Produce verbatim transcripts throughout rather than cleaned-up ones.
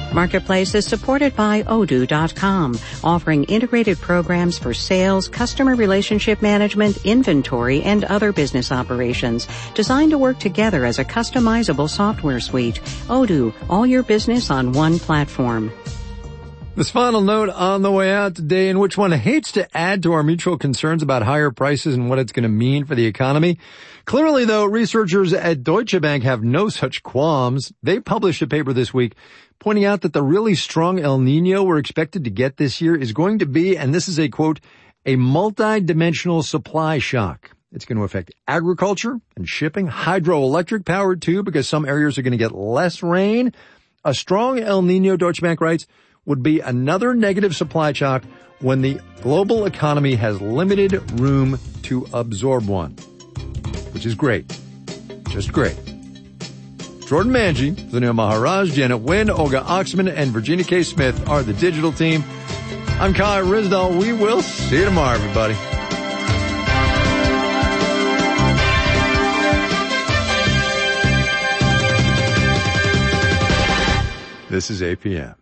Marketplace is supported by Odoo dot com, offering integrated programs for sales, customer relationship management, inventory, and other business operations, designed to work together as a customizable software suite. Odoo, all your business on one platform. This final note on the way out today, in which one hates to add to our mutual concerns about higher prices and what it's going to mean for the economy. Clearly, though, researchers at Deutsche Bank have no such qualms. They published a paper this week pointing out that the really strong El Nino we're expected to get this year is going to be, and this is a quote, a multi-dimensional supply shock. It's going to affect agriculture and shipping, hydroelectric power too, because some areas are going to get less rain. A strong El Nino, Deutsche Bank writes, would be another negative supply shock when the global economy has limited room to absorb one. Which is great. Just great. Jordan Manji, Zanil Maharaj, Janet Wynn, Olga Oxman, and Virginia K. Smith are the digital team. I'm Kai Rizdal. We will see you tomorrow, everybody. This is A P M.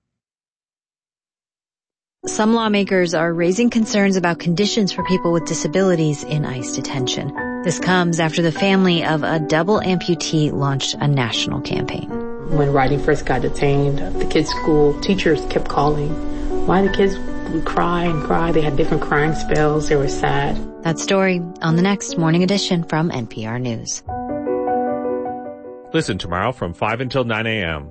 Some lawmakers are raising concerns about conditions for people with disabilities in ICE detention. This comes after the family of a double amputee launched a national campaign. When Riley first got detained, the kids' school teachers kept calling. Why the kids would cry and cry. They had different crying spells. They were sad. That story on the next Morning Edition from N P R News. Listen tomorrow from five until nine a.m.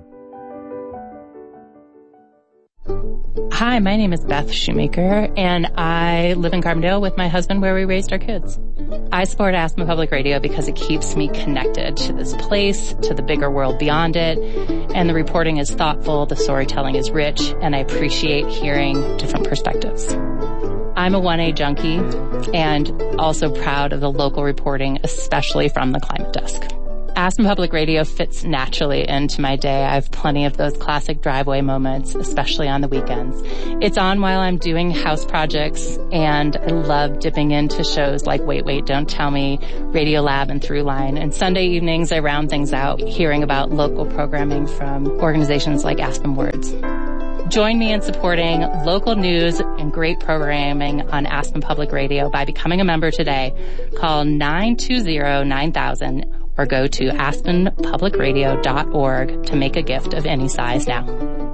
Hi, my name is Beth Shoemaker, and I live in Carbondale with my husband where we raised our kids. I support Aspen Public Radio because it keeps me connected to this place, to the bigger world beyond it, and the reporting is thoughtful, the storytelling is rich, and I appreciate hearing different perspectives. I'm a one A junkie and also proud of the local reporting, especially from the Climate Desk. Aspen Public Radio fits naturally into my day. I have plenty of those classic driveway moments, especially on the weekends. It's on while I'm doing house projects, and I love dipping into shows like Wait, Wait, Don't Tell Me, Radio Lab, and Throughline. And Sunday evenings, I round things out, hearing about local programming from organizations like Aspen Words. Join me in supporting local news and great programming on Aspen Public Radio by becoming a member today. Call nine two zero nine thousand or go to aspen public radio dot org to make a gift of any size now.